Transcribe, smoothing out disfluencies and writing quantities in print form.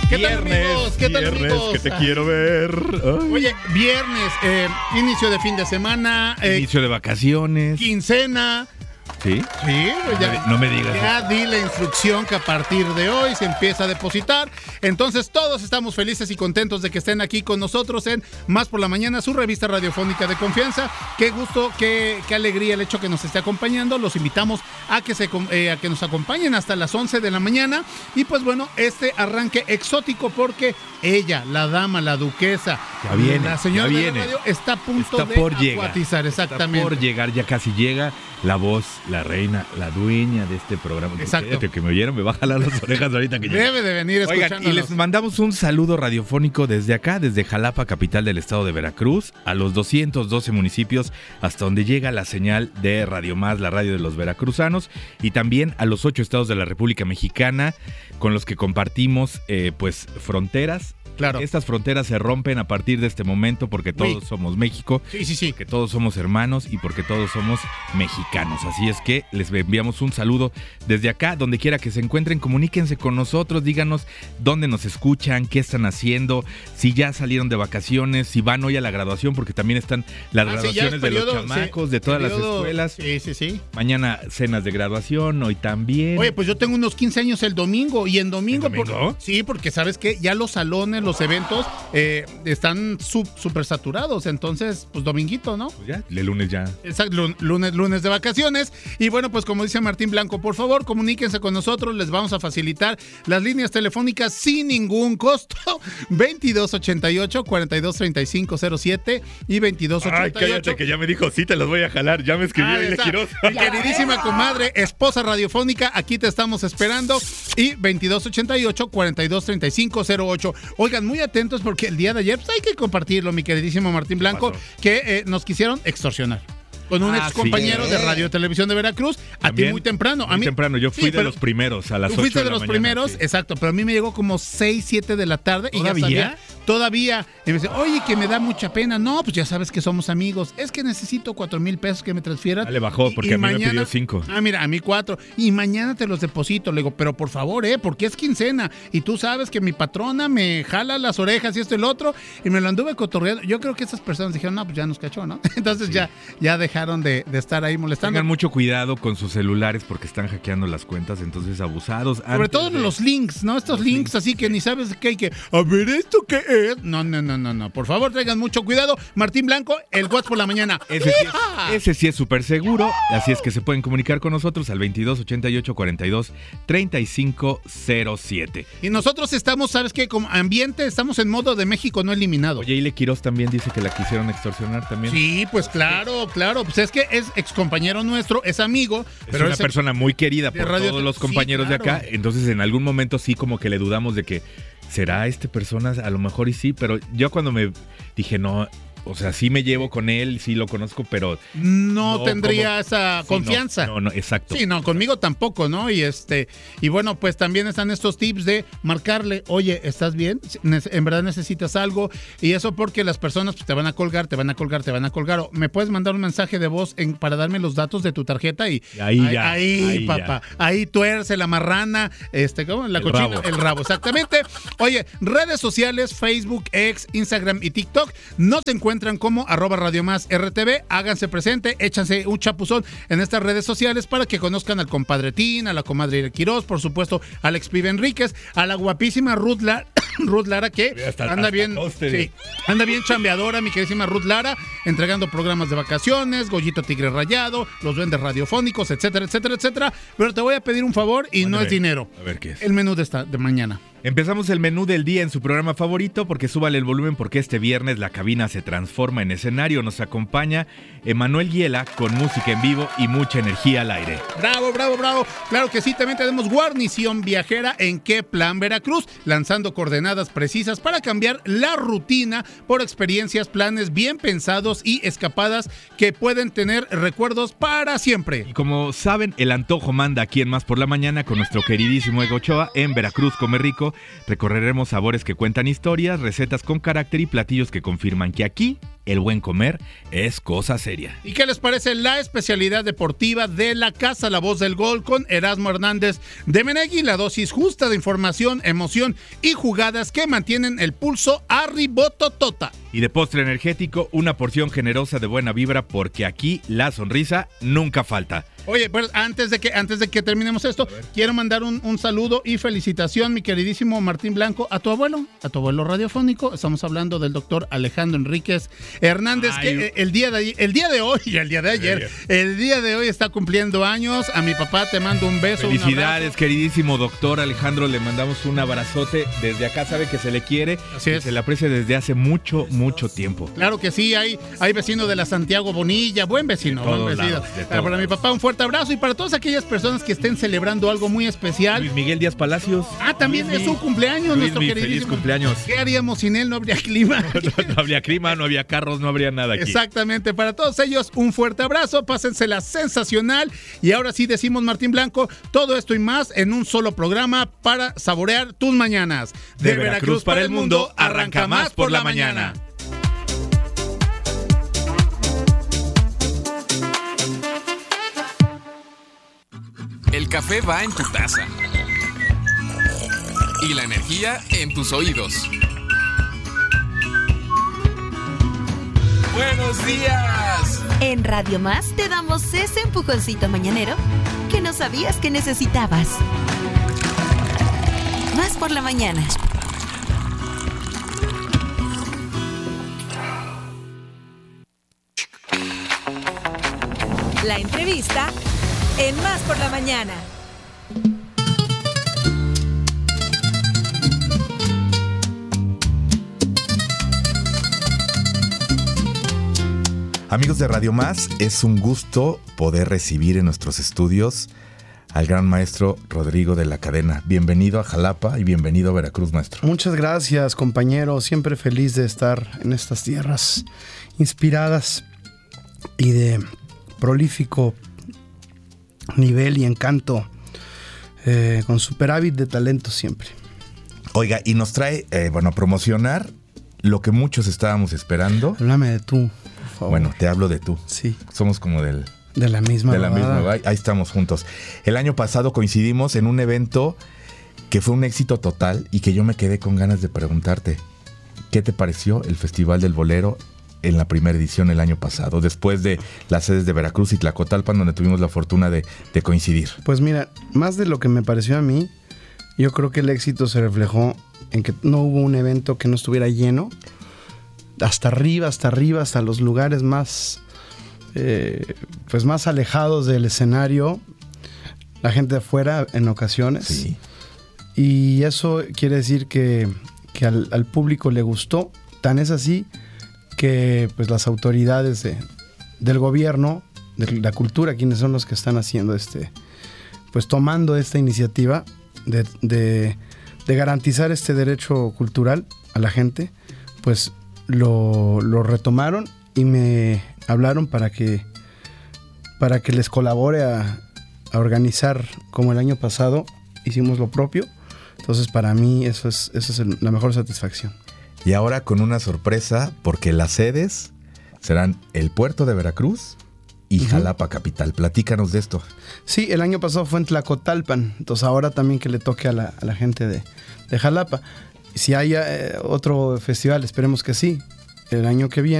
¿Qué tal, amigos? ¿Qué tal, amigos? Que te quiero ver. Ay. Oye, viernes, inicio de fin de semana. Inicio de vacaciones. Quincena. ¿Sí? Sí, pues ya, no me digas. Ya di la instrucción que a partir de hoy se empieza a depositar. Entonces todos estamos felices y contentos de que estén aquí con nosotros en Más por la Mañana, su revista radiofónica de confianza. Qué gusto, qué alegría el hecho que nos esté acompañando. Los invitamos a que nos acompañen hasta las 11 de la mañana. Y pues bueno, este arranque exótico porque ella, la dama, la duquesa, ya viene, la señora ya de viene. la radio, está a punto está de por acuatizar. Exactamente. Está por llegar, ya casi llega la voz, la reina, la dueña de este programa. Exacto. Cállate, que me oyeron, me va a jalar las orejas ahorita que llegue. Debe de venir escuchándonos. Oigan, y les mandamos un saludo radiofónico desde acá, desde Jalapa, capital del estado de Veracruz, a los 212 municipios hasta donde llega la señal de Radio Más, la radio de los veracruzanos, y también a los 8 estados de la República Mexicana con los que compartimos pues fronteras. Claro. Estas fronteras se rompen a partir de este momento porque todos somos México, sí. porque todos somos hermanos y porque todos somos mexicanos. Así es que les enviamos un saludo desde acá, donde quiera que se encuentren, comuníquense con nosotros, díganos dónde nos escuchan, qué están haciendo, si ya salieron de vacaciones, si van hoy a la graduación, porque también están las graduaciones de los chamacos de todas las escuelas. Sí. Mañana cenas de graduación, hoy también. Oye, pues yo tengo unos 15 años el domingo, y en domingo... ¿El domingo? Sí, porque sabes que ya los salones, los eventos están súper saturados, entonces pues dominguito, ¿no? Pues ya, el lunes ya. Exacto, lunes de vacaciones. Y bueno, pues como dice Martín Blanco, por favor comuníquense con nosotros, les vamos a facilitar las líneas telefónicas sin ningún costo. 2288-423507 y 2288. Ay, cállate, que ya me dijo, sí, te los voy a jalar, ya me escribió Ile Quiroz. Mi queridísima comadre, esposa radiofónica, aquí te estamos esperando. Y 2288-423508. Oigan, muy atentos porque el día de ayer, pues hay que compartirlo, mi queridísimo Martín Blanco, que nos quisieron extorsionar con un ex compañero de Radio Televisión de Veracruz. ¿También? A ti muy temprano. Muy temprano, yo fui de los primeros a las 8 de la mañana. Fuiste de los primeros, sí. Exacto, pero a mí me llegó como 6, 7 de la tarde. ¿Todavía? Y ya sabía, todavía. Y me dice, oye, que me da mucha pena. No, pues ya sabes que somos amigos. Es que necesito 4,000 pesos que me transfieran. Le bajó, porque a mí mañana, me pidió 5. Ah, mira, a mí 4. Y mañana te los deposito. Le digo, pero por favor, porque es quincena. Y tú sabes que mi patrona me jala las orejas y esto y lo otro. Y me lo anduve cotorreando. Yo creo que esas personas dijeron, no, pues ya nos cachó, ¿no? Entonces sí. ya dejaron de estar ahí molestando. Tengan mucho cuidado con sus celulares porque están hackeando las cuentas, entonces abusados. Sobre todo los links, ¿no? Estos links así que ni sabes qué hay que... A ver, ¿esto qué es? No. Por favor, traigan mucho cuidado. Martín Blanco, el WhatsApp por la mañana. Ese sí es súper seguro. Así es que se pueden comunicar con nosotros al 2288-423507. Y nosotros estamos, ¿sabes qué? Como ambiente, estamos en modo de México no eliminado. Oye, Ile Quiroz también dice que la quisieron extorsionar también. Sí, pues claro. Pues es que es excompañero nuestro, es amigo. Pero es una persona muy querida por todos los compañeros de acá. Entonces, en algún momento sí como que le dudamos de que ¿será persona? A lo mejor y sí, pero yo cuando me dije, no, o sea, sí me llevo con él, sí lo conozco, pero... No tendría esa confianza. No, exacto. Sí, no, conmigo tampoco, ¿no? Y bueno, pues también están estos tips de marcarle, oye, ¿estás bien? ¿En verdad necesitas algo? Y eso porque las personas pues, te van a colgar, o me puedes mandar un mensaje de voz para darme los datos de tu tarjeta y... Ahí, papá, ahí tuerce la marrana, ¿cómo? La cochina, el rabo, exactamente. Oye, redes sociales, Facebook, X, Instagram y TikTok, no se encuentran como @RadioMásRTV, háganse presente, échanse un chapuzón en estas redes sociales para que conozcan al compadre Tin, a la comadre Ile Quiroz, por supuesto, a Alex Pibe Enríquez, a la guapísima Ruth Lara, que anda bien chambeadora, mi queridísima Ruth Lara, entregando programas de vacaciones, Goyito Tigre Rayado, los duendes radiofónicos, etcétera. Pero te voy a pedir un favor y no es dinero. A ver qué es. El menú de mañana. Empezamos el menú del día en su programa favorito porque súbale el volumen porque este viernes la cabina se transforma en escenario. Nos acompaña Emanuel Guiela con música en vivo y mucha energía al aire. ¡Bravo! Claro que sí, también tenemos guarnición viajera en Qué Plan Veracruz, lanzando coordenadas precisas para cambiar la rutina por experiencias, planes bien pensados y escapadas que pueden tener recuerdos para siempre. Y como saben, el antojo manda aquí en Más por la Mañana con nuestro queridísimo Ego Ochoa en Veracruz Come Rico. Recorreremos sabores que cuentan historias, recetas con carácter y platillos que confirman que aquí el buen comer es cosa seria. ¿Y qué les parece la especialidad deportiva de la casa La Voz del Gol con Erasmo Hernández de Menegui? La dosis justa de información, emoción y jugadas que mantienen el pulso arribototota. Y de postre energético, una porción generosa de buena vibra, porque aquí la sonrisa nunca falta. Oye, pues antes de que terminemos esto, quiero mandar un saludo y felicitación, mi queridísimo Martín Blanco, a tu abuelo radiofónico. Estamos hablando del doctor Alejandro Enríquez Hernández, que el día de hoy está cumpliendo años. A mi papá te mando un beso. Felicidades, queridísimo doctor Alejandro, le mandamos un abrazote desde acá, sabe que se le quiere. Así es. Se le aprecia desde hace mucho tiempo. Claro que sí, hay vecino de la Santiago Bonilla, buen vecino. Para mi papá un fuerte abrazo, y para todas aquellas personas que estén celebrando algo muy especial. Luis Miguel Díaz Palacios. También es su cumpleaños, nuestro queridísimo. Feliz cumpleaños. ¿Qué haríamos sin él? No habría clima. No habría clima, no habría carros, no habría nada aquí. Exactamente, para todos ellos un fuerte abrazo, pásensela sensacional. Y ahora sí decimos, Martín Blanco, todo esto y más en un solo programa para saborear tus mañanas. De Veracruz para el mundo, arranca Más por la Mañana. El café va en tu taza y la energía en tus oídos. ¡Buenos días! En Radio Más te damos ese empujoncito mañanero que no sabías que necesitabas. Más por la mañana. La entrevista en Más por la Mañana. Amigos de Radio Más, es un gusto poder recibir en nuestros estudios al gran maestro Rodrigo de la Cadena. Bienvenido a Jalapa y bienvenido a Veracruz, maestro. Muchas gracias, compañero. Siempre feliz de estar en estas tierras inspiradas y de prolífico nivel y encanto, con superávit de talento siempre. Oiga, y nos trae, a promocionar lo que muchos estábamos esperando. Háblame de tú, por favor. Bueno, te hablo de tú. Sí. Somos como de la misma. Ahí estamos juntos. El año pasado coincidimos en un evento que fue un éxito total y que yo me quedé con ganas de preguntarte, ¿qué te pareció el Festival del Bolero en la primera edición el año pasado, después de las sedes de Veracruz y Tlacotalpan, donde tuvimos la fortuna de coincidir? Pues mira, más de lo que me pareció a mí, yo creo que el éxito se reflejó en que no hubo un evento que no estuviera lleno, hasta arriba, hasta los lugares más, más alejados del escenario, la gente de afuera en ocasiones. Sí. Y eso quiere decir que al público le gustó, tan es así que pues las autoridades del gobierno, de la cultura, quienes son los que están haciendo pues tomando esta iniciativa de garantizar este derecho cultural a la gente, pues lo retomaron y me hablaron para que les colabore a organizar, como el año pasado hicimos lo propio. Entonces para mí eso es la mejor satisfacción. Y ahora con una sorpresa, porque las sedes serán el puerto de Veracruz y Jalapa capital. Platícanos de esto. Sí, el año pasado fue en Tlacotalpan, entonces ahora también que le toque a la gente de Jalapa. Si hay otro festival, esperemos que sí, el año que viene.